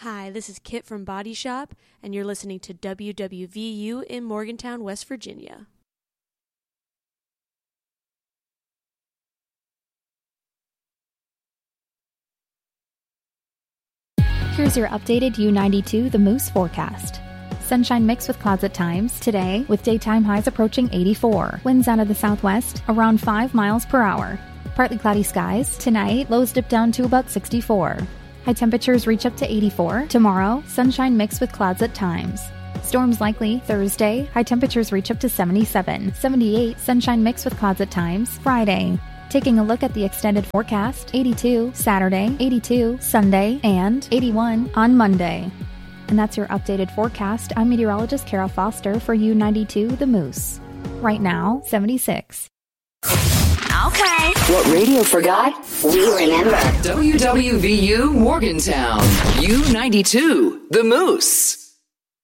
Hi, this is Kit from Body Shop, and you're listening to WWVU in Morgantown, West Virginia. Here's your updated U92 The Moose forecast. Sunshine mixed with clouds at times today, with daytime highs approaching 84. Winds out of the southwest around 5 miles per hour. Partly cloudy skies. Tonight, lows dip down to about 64. High temperatures reach up to 84. Tomorrow, sunshine mixed with clouds at times. Storms likely Thursday. High temperatures reach up to 77. 78. Sunshine mixed with clouds at times. Friday. Taking a look at the extended forecast, 82 Saturday, 82 Sunday, and 81 on Monday. And that's your updated forecast. I'm meteorologist Kara Foster for U92 The Moose. Right now, 76. Okay. What radio forgot, we remember. WWVU Morgantown, U92 The Moose.